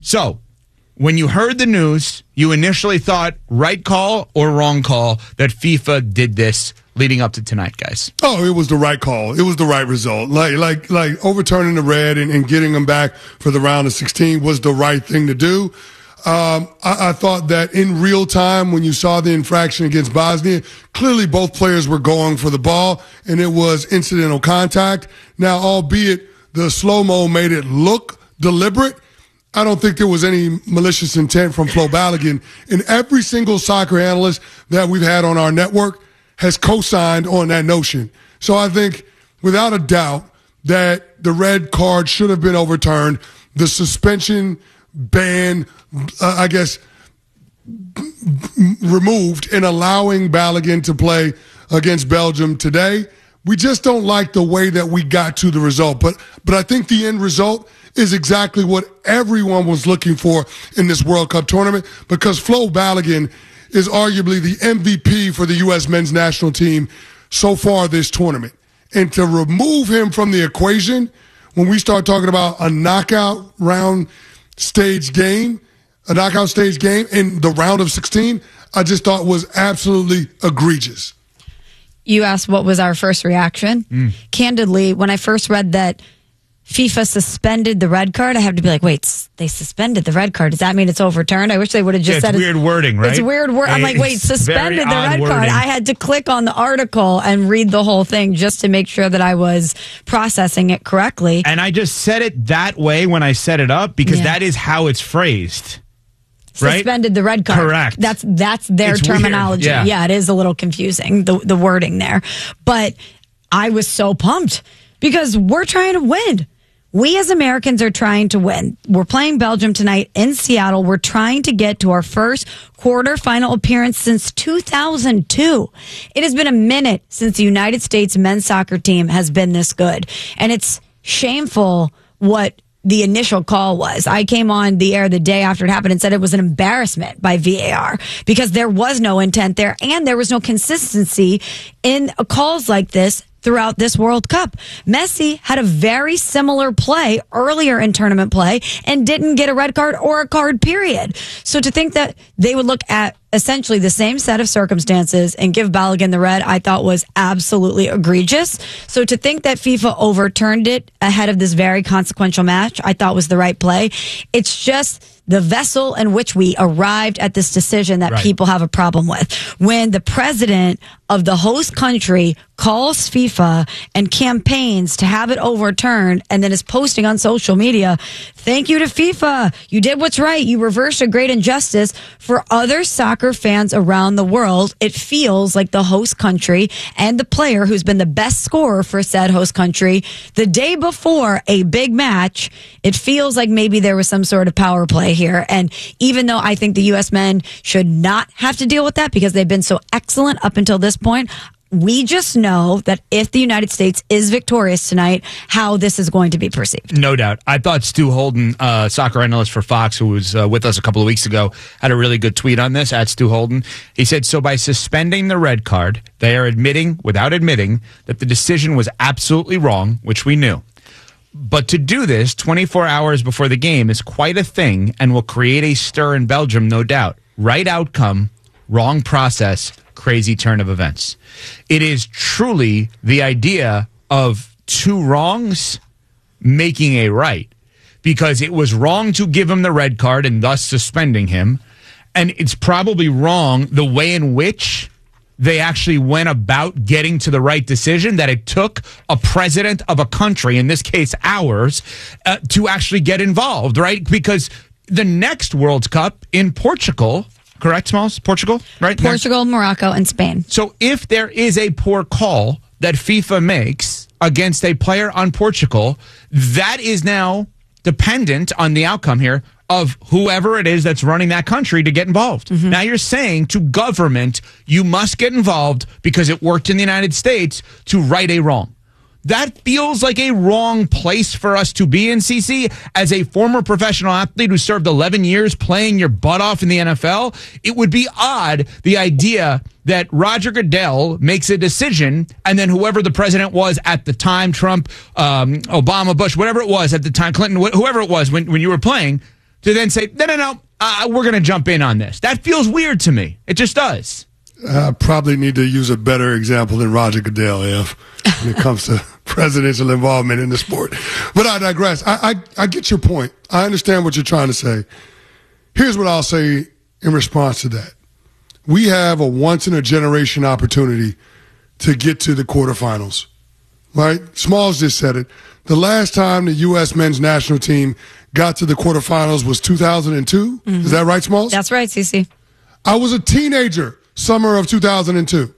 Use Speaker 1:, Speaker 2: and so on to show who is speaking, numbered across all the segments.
Speaker 1: So, when you heard the news, you initially thought right call or wrong call that FIFA did this leading up to tonight, guys?
Speaker 2: Oh, it was the right call. It was the right result. Like overturning the red and getting them back for the round of 16 was the right thing to do. I thought that in real time, when you saw the infraction against Bosnia, clearly both players were going for the ball, and it was incidental contact. Now, albeit the slow-mo made it look deliberate, I don't think there was any malicious intent from Flo Balogun. And every single soccer analyst that we've had on our network has co-signed on that notion. So I think, without a doubt, that the red card should have been overturned. The suspension ban, removed, and allowing Balogun to play against Belgium today. We just don't like the way that we got to the result. But I think the end result is exactly what everyone was looking for in this World Cup tournament, because Flo Balogun is arguably the MVP for the U.S. men's national team so far this tournament. And to remove him from the equation when we start talking about a knockout stage game in the round of 16, I just thought was absolutely egregious.
Speaker 3: You asked what was our first reaction. Candidly, when I first read that FIFA suspended the red card, I have to be like, wait, they suspended the red card. Does that mean it's overturned? I wish they would have just said
Speaker 1: it's weird wording, right?
Speaker 3: It's weird wording. I'm like, wait, suspended the red card. I had to click on the article and read the whole thing just to make sure that I was processing it correctly.
Speaker 1: And I just said it that way when I set it up because that is how it's phrased. Right?
Speaker 3: Suspended the red card.
Speaker 1: Correct.
Speaker 3: That's their
Speaker 1: it's
Speaker 3: terminology.
Speaker 1: Yeah,
Speaker 3: it is a little confusing, the wording there. But I was so pumped because we're trying to win. We as Americans are trying to win. We're playing Belgium tonight in Seattle. We're trying to get to our first quarterfinal appearance since 2002. It has been a minute since the United States men's soccer team has been this good. And it's shameful what the initial call was. I came on the air the day after it happened and said it was an embarrassment by VAR because there was no intent there and there was no consistency in calls like this throughout this World Cup. Messi had a very similar play earlier in tournament play and didn't get a red card or a card, period. So to think that they would look at essentially the same set of circumstances and give Balogun the red, I thought was absolutely egregious. So to think that FIFA overturned it ahead of this very consequential match, I thought was the right play. It's just the vessel in which we arrived at this decision that people have a problem with. When the president of the host country calls FIFA and campaigns to have it overturned and then is posting on social media, thank you to FIFA. You did what's right. You reversed a great injustice. For other soccer fans around the world, it feels like the host country and the player who's been the best scorer for said host country the day before a big match, it feels like maybe there was some sort of power play here. And even though I think the U.S. men should not have to deal with that because they've been so excellent up until this point, we just know that if the United States is victorious tonight, how this is going to be perceived.
Speaker 1: No doubt. I thought Stu Holden, soccer analyst for Fox, who was with us a couple of weeks ago, had a really good tweet on this, at Stu Holden. He said, so by suspending the red card, they are admitting, without admitting, that the decision was absolutely wrong, which we knew. But to do this 24 hours before the game is quite a thing and will create a stir in Belgium, no doubt. Right outcome, wrong process, crazy turn of events. It is truly the idea of two wrongs making a right, because it was wrong to give him the red card and thus suspending him. And it's probably wrong the way in which they actually went about getting to the right decision, that it took a president of a country, in this case ours, to actually get involved, right? Because the next World Cup in Portugal, correct, Smalls? Portugal, right?
Speaker 3: Portugal, Morocco, and Spain.
Speaker 1: So if there is a poor call that FIFA makes against a player on Portugal, that is now dependent on the outcome here of whoever it is that's running that country to get involved. Mm-hmm. Now you're saying to government, you must get involved because it worked in the United States to right a wrong. That feels like a wrong place for us to be in, CC. As a former professional athlete who served 11 years playing your butt off in the NFL, it would be odd, the idea that Roger Goodell makes a decision and then whoever the president was at the time, Trump, Obama, Bush, whatever it was at the time, Clinton, whoever it was when you were playing, to then say, no, we're going to jump in on this. That feels weird to me. It just does.
Speaker 2: I probably need to use a better example than Roger Goodell, when it comes to presidential involvement in the sport. But I digress. I get your point. I understand what you're trying to say. Here's what I'll say in response to that. We have a once-in-a-generation opportunity to get to the quarterfinals, right? Smalls just said it. The last time the U.S. men's national team got to the quarterfinals was 2002. Mm-hmm. Is that right, Smalls?
Speaker 3: That's right, CC.
Speaker 2: I was a teenager summer of 2002.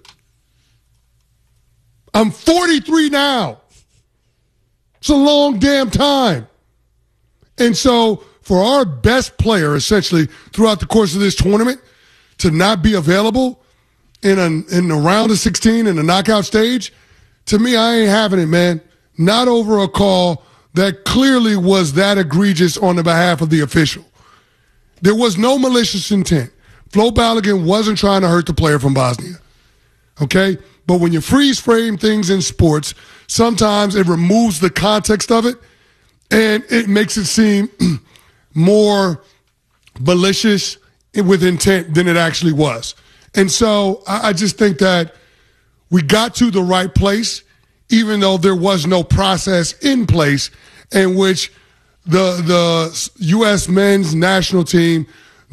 Speaker 2: I'm 43 now. It's a long damn time. And so for our best player, essentially, throughout the course of this tournament, to not be available in the round of 16 in the knockout stage, to me, I ain't having it, man. Not over a call that clearly was that egregious on the behalf of the official. There was no malicious intent. Flo Balogun wasn't trying to hurt the player from Bosnia. Okay? But when you freeze frame things in sports, sometimes it removes the context of it and it makes it seem more malicious with intent than it actually was. And so I just think that we got to the right place, even though there was no process in place in which the U.S. men's national team,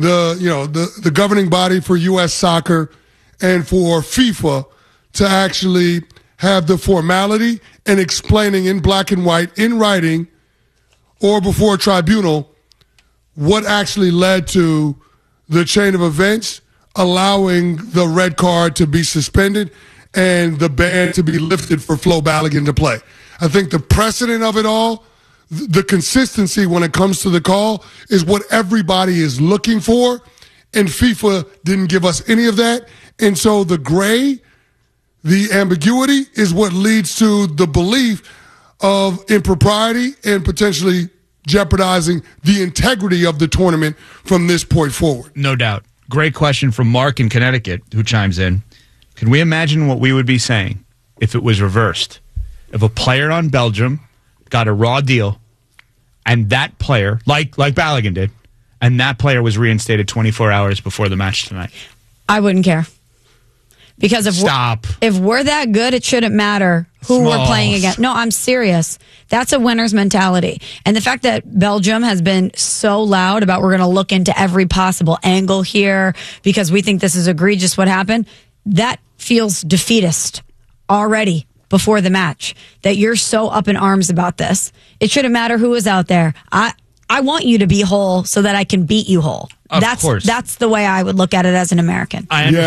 Speaker 2: the governing body for U.S. soccer and for FIFA to actually have the formality and explaining in black and white, in writing, or before a tribunal, what actually led to the chain of events, allowing the red card to be suspended and the ban to be lifted for Flo Balogun to play. I think the precedent of it all, the consistency when it comes to the call, is what everybody is looking for, and FIFA didn't give us any of that. And so the gray, the ambiguity, is what leads to the belief of impropriety and potentially jeopardizing the integrity of the tournament from this point forward.
Speaker 1: No doubt. Great question from Mark in Connecticut, who chimes in. Can we imagine what we would be saying if it was reversed? If a player on Belgium got a raw deal and that player, like Balogun did, and that player was reinstated 24 hours before the match tonight?
Speaker 3: I wouldn't care. Because if we're that good, it shouldn't matter who we're playing against. No, I'm serious. That's a winner's mentality. And the fact that Belgium has been so loud about we're going to look into every possible angle here because we think this is egregious what happened, that feels defeatist already before the match, that you're so up in arms about this. It shouldn't matter who is out there. I want you to be whole so that I can beat you whole.
Speaker 1: Of course.
Speaker 3: That's the way I would look at it as an American.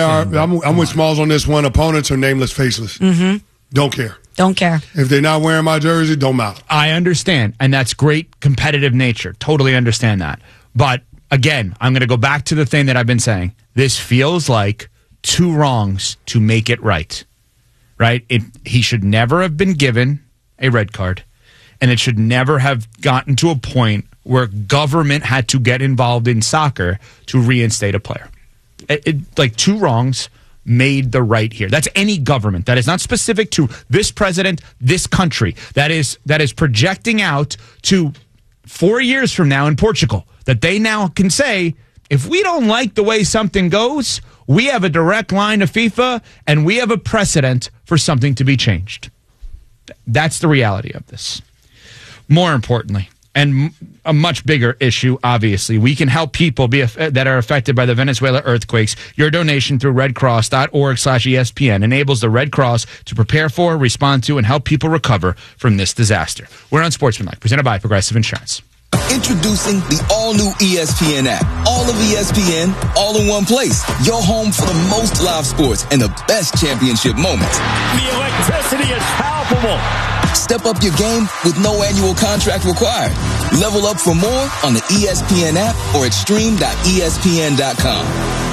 Speaker 2: I'm with Smalls on this one. Opponents are nameless, faceless. Mm-hmm. Don't care.
Speaker 3: Don't care.
Speaker 2: If they're not wearing my jersey, don't matter.
Speaker 1: I understand, and that's great competitive nature. Totally understand that. But again, I'm going to go back to the thing that I've been saying. This feels like two wrongs to make it right. Right? He should never have been given a red card, and it should never have gotten to a point where government had to get involved in soccer to reinstate a player. Like two wrongs made the right here. That's any government. That is not specific to this president, this country. That is projecting out to 4 years from now in Portugal, that they now can say, if we don't like the way something goes, we have a direct line to FIFA and we have a precedent for something to be changed. That's the reality of this. More importantly, and a much bigger issue, obviously, we can help people that are affected by the Venezuela earthquakes. Your donation through redcross.org/ESPN enables the Red Cross to prepare for, respond to, and help people recover from this disaster. We're on Sportsmanlike, presented by Progressive Insurance.
Speaker 4: Introducing the all-new ESPN app. All of ESPN, all in one place. Your home for the most live sports and the best championship moments.
Speaker 5: The electricity is palpable.
Speaker 4: Step up your game with no annual contract required. Level up for more on the ESPN app or at stream.espn.com.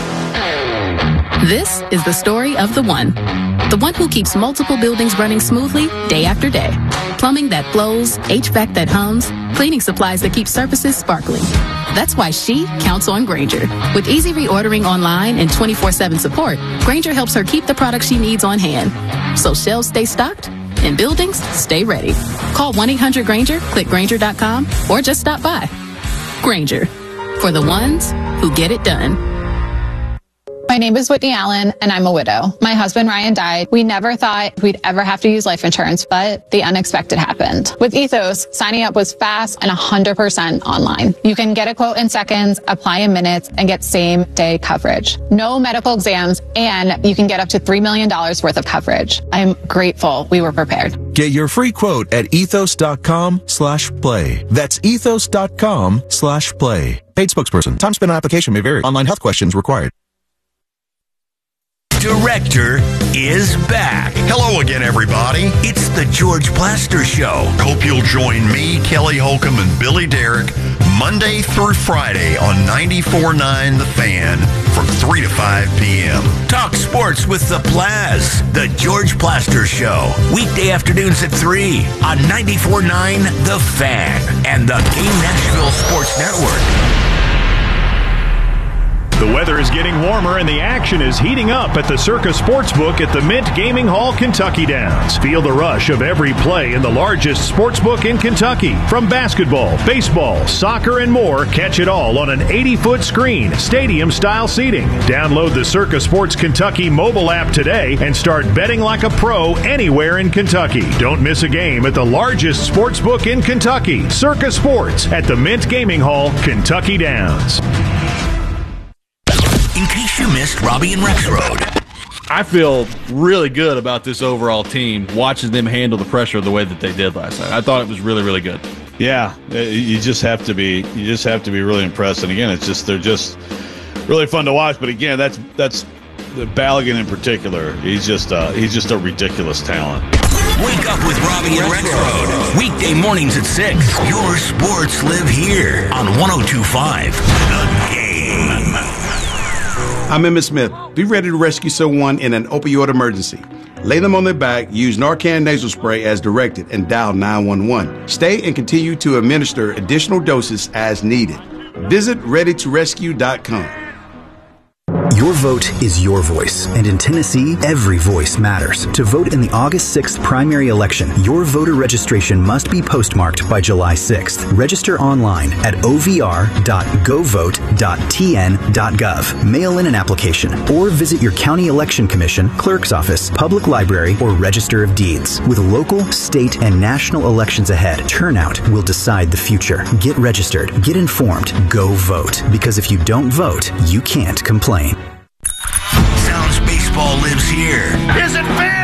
Speaker 6: This is the story of the one who keeps multiple buildings running smoothly day after day. Plumbing that flows, HVAC that hums, cleaning supplies that keep surfaces sparkling. That's why she counts on Grainger. With easy reordering online and 24/7 support, Grainger helps her keep the products she needs on hand. So shelves stay stocked and buildings stay ready. Call 1-800-GRAINGER, click Grainger.com, or just stop by. Grainger, for the ones who get it done.
Speaker 7: My name is Whitney Allen, and I'm a widow. My husband, Ryan, died. We never thought we'd ever have to use life insurance, but the unexpected happened. With Ethos, signing up was fast and 100% online. You can get a quote in seconds, apply in minutes, and get same-day coverage. No medical exams, and you can get up to $3 million worth of coverage. I'm grateful we were prepared.
Speaker 8: Get your free quote at ethos.com/play. That's ethos.com/play. Paid spokesperson. Time spent on application may vary. Online health questions required.
Speaker 9: Director is back.
Speaker 10: Hello again, everybody.
Speaker 9: It's the George Plaster Show.
Speaker 10: Hope you'll join me, Kelly Holcomb, and Billy Derrick Monday through Friday on 94.9 The Fan from 3 to 5 p.m.
Speaker 9: Talk sports with the Plaz. The George Plaster Show. Weekday afternoons at 3 on 94.9 The Fan and the Game Nashville Sports Network.
Speaker 5: The weather is getting warmer and the action is heating up at the Circa Sportsbook at the Mint Gaming Hall, Kentucky Downs. Feel the rush of every play in the largest sportsbook in Kentucky. From basketball, baseball, soccer, and more, catch it all on an 80-foot screen, stadium-style seating. Download the Circa Sports Kentucky mobile app today and start betting like a pro anywhere in Kentucky. Don't miss a game at the largest sportsbook in Kentucky, Circa Sports at the Mint Gaming Hall, Kentucky Downs.
Speaker 9: In case you missed Robbie and Rexroad.
Speaker 11: I feel really good about this overall team, watching them handle the pressure the way that they did last night. I thought it was really, really good.
Speaker 12: Yeah, you just have to be really impressed. And again, they're just really fun to watch. But again, that's the Balogun in particular. He's just a ridiculous talent.
Speaker 9: Wake up with Robbie and Rexroad. Weekday mornings at 6. Your sports live here on 102.5 The Game.
Speaker 13: I'm Emmett Smith. Be ready to rescue someone in an opioid emergency. Lay them on their back, use Narcan nasal spray as directed, and dial 911. Stay and continue to administer additional doses as needed. Visit ReadyToRescue.com.
Speaker 14: Your vote is your voice, and in Tennessee, every voice matters. To vote in the August 6th primary election, your voter registration must be postmarked by July 6th. Register online at ovr.govote.tn.gov. Mail in an application, or visit your county election commission, clerk's office, public library, or register of deeds. With local, state, and national elections ahead, turnout will decide the future. Get registered, get informed, go vote. Because if you don't vote, you can't complain.
Speaker 9: Sounds baseball lives here.
Speaker 5: Is it fair?